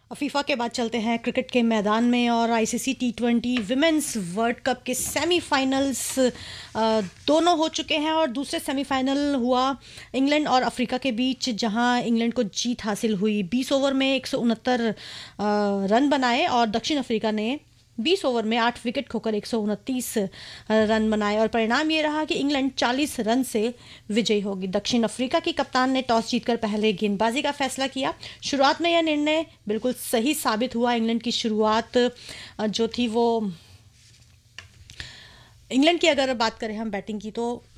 FIFA के बाद चलते हैं क्रिकेट के मैदान में और आईसीसी टी20 विमेंस वर्ल्ड कप के सेमीफाइनल्स दोनों हो चुके हैं और दूसरे सेमीफाइनल हुआ इंग्लैंड और अफ्रीका के बीच, जहां इंग्लैंड को जीत हासिल हुई। 20 ओवर में 169 रन बनाए और दक्षिण अफ्रीका ने 20 ओवर में 8 विकेट खोकर 129 रन बनाए और परिणाम ये रहा कि इंग्लैंड 40 रन से विजयी होगी। दक्षिण अफ्रीका की कप्तान ने टॉस जीतकर पहले गेंदबाजी का फैसला किया। शुरुआत में यह निर्णय बिल्कुल सही साबित हुआ। इंग्लैंड की शुरुआत जो थी वो, इंग्लैंड की अगर बात करें हम बैटिंग की, तो